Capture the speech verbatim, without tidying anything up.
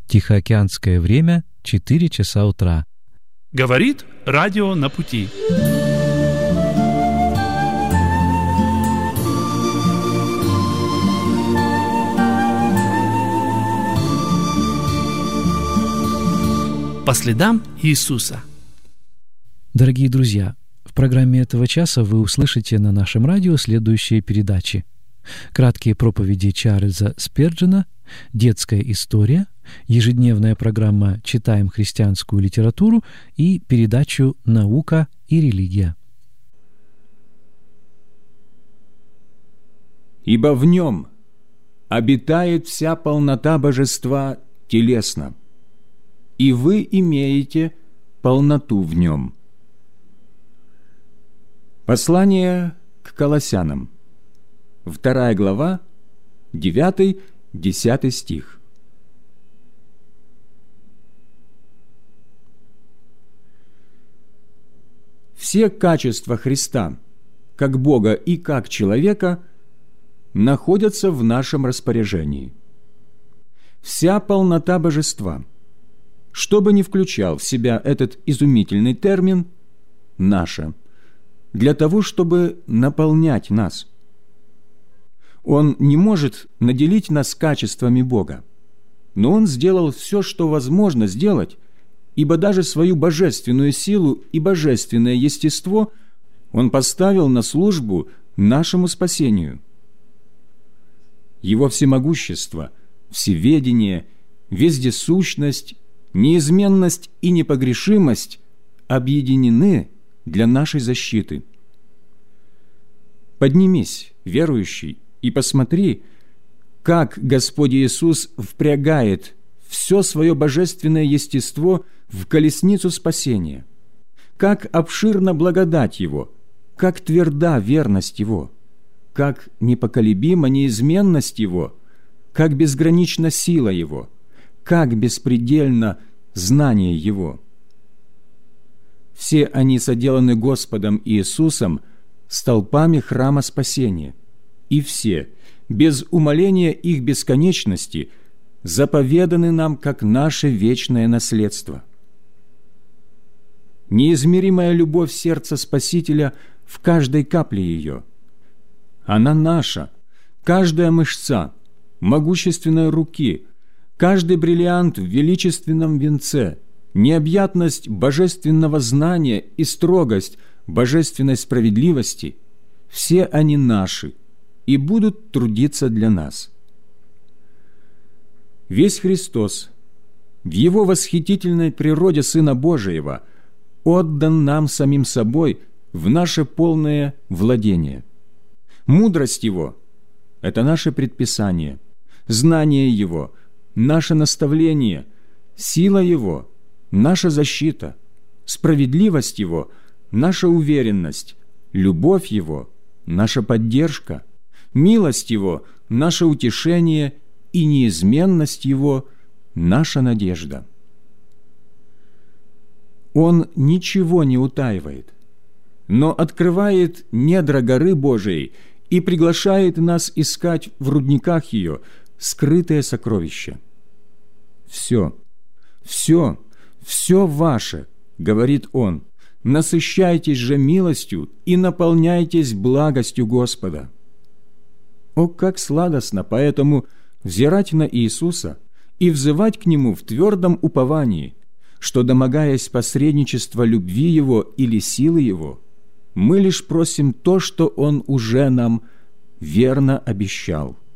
Тихоокеанское время, четыре часа утра. Говорит радио на пути. По следам Иисуса. Дорогие друзья, в программе этого часа вы услышите на нашем радио следующие передачи: краткие проповеди Чарльза Сперджена, детская история, ежедневная программа «Читаем христианскую литературу» и передачу «Наука и религия». «Ибо в нем обитает вся полнота божества телесно, и вы имеете полноту в нем». Послание к Колоссянам, вторая глава, девятый-десятый стих. Все качества Христа, как Бога и как человека, находятся в нашем распоряжении. Вся полнота божества, что бы ни включал в себя этот изумительный термин, наша, для того, чтобы наполнять нас. Он не может наделить нас качествами Бога, но Он сделал все, что возможно сделать, ибо даже свою божественную силу и божественное естество Он поставил на службу нашему спасению. Его всемогущество, всеведение, вездесущность, неизменность и непогрешимость объединены для нашей защиты. Поднимись, верующий, и посмотри, как Господь Иисус впрягает все свое божественное естество в колесницу спасения, как обширна благодать Его, как тверда верность Его, как непоколебима неизменность Его, как безгранична сила Его, как беспредельно знание Его. Все они соделаны Господом Иисусом столпами храма спасения, и все, без умаления их бесконечности, заповеданы нам как наше вечное наследство. Неизмеримая любовь сердца Спасителя в каждой капле ее. Она наша, каждая мышца, могущественной руки, каждый бриллиант в величественном венце, необъятность божественного знания и строгость божественной справедливости – все они наши и будут трудиться для нас. Весь Христос в Его восхитительной природе Сына Божиего отдан нам самим собой в наше полное владение. Мудрость Его – это наше предписание, знание Его – наше наставление, сила Его – наша защита, справедливость Его – наша уверенность, любовь Его – наша поддержка, милость Его – наше утешение и неизменность Его – наша надежда. Он ничего не утаивает, но открывает недра горы Божией и приглашает нас искать в рудниках ее скрытые сокровища. Все, все, все ваше, говорит Он, насыщайтесь же милостью и наполняйтесь благостью Господа. О, как сладостно поэтому взирать на Иисуса и взывать к Нему в твердом уповании, что, домогаясь посредничества любви Его или силы Его, мы лишь просим то, что Он уже нам верно обещал.